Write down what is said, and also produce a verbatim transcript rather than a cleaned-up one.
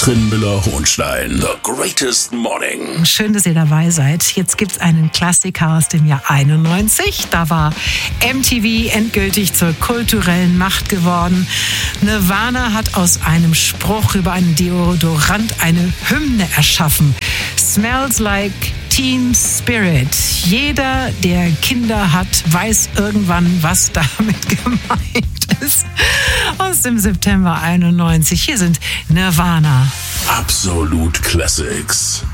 Katrin Müller-Hohenstein. The Greatest Morning. Schön, dass ihr dabei seid. Jetzt gibt's einen Klassiker aus dem Jahr einundneunzig. Da war M T V endgültig zur kulturellen Macht geworden. Nirvana hat aus einem Spruch über einen Deodorant eine Hymne erschaffen. Smells like Teen Spirit. Jeder, der Kinder hat, weiß irgendwann, was damit gemeint ist. Aus dem September einundneunzig. Hier sind Nirvana. Absolut Classics.